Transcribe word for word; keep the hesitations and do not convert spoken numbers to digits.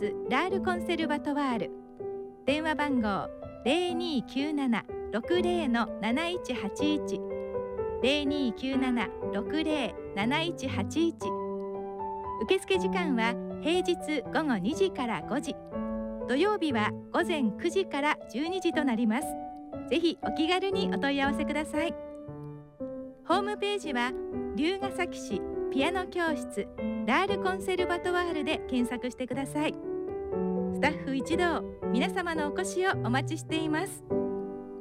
室ラールコンセルバトワール。電話番号 ゼロにーきゅうなな ろくゼロ のなないちはちいち ゼロにーきゅうなな ろくゼロ なないちはちいち。受付時間は平日午後にじからごじ、土曜日は午前くじからじゅうにじとなります。ぜひお気軽にお問い合わせください。ホームページは龍ケ崎市ピアノ教室ラールコンセルバトワールで検索してください。スタッフ一同、皆様のお越しをお待ちしています。